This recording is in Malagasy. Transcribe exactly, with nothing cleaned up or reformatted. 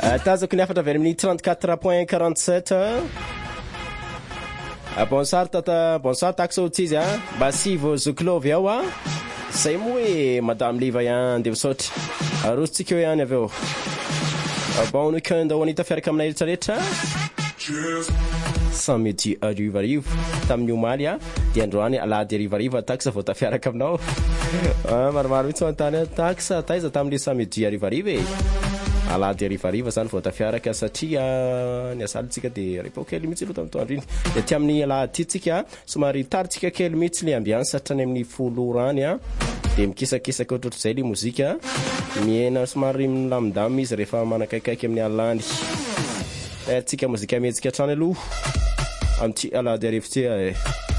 tazako ny afatra avy amin'ny trente-quatre point quarante-sept. Bonsoir tata, bonsoir taxo tsizy a basivo zoklovy ao a zay moa hoe madame liva yan de misaotra arosotsika eo ihany avy eo. Bon week-end ho anita fiaraka aminay rehetrarehetra samedi arivarivo tamin'ny omaly a dia androany alady arivariva taxa vao tafiaraka aminao. Maromaro mihitsy antany taxa taiza tamin'le samedi arivariva e alady arivariva zany vao tafiaraka satria ny asalitsika de repo kely mihitsy aloha tamin'ny toandro iny de ty amin'ny alady tsika somary taritsika kely mihitsy le ambiance hatrany amin'ny folo rany a de mikisakisaka ohatrohatr'izay le mozika miena somary milamindamy izy rehefa manakaikaiky amin'ny alany. Tsika mozika mihetsika hatrany aloha amin'ty alady arivo ty e.